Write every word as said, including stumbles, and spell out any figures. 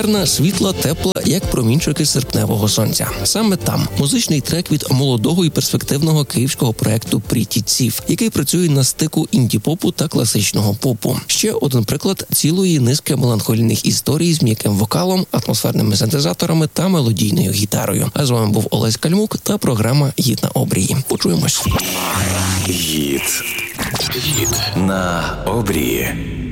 Гарна, світла, тепла, як промінчики серпневого сонця. Саме там музичний трек від молодого і перспективного київського проекту Pretty Thief, який працює на стику інді-попу та класичного попу. Ще один приклад цілої низки меланхолійних історій з м'яким вокалом, атмосферними синтезаторами та мелодійною гітарою. А з вами був Олесь Кальмук та програма «Гід на обрії». Почуємось. Гід. Гід на обрії.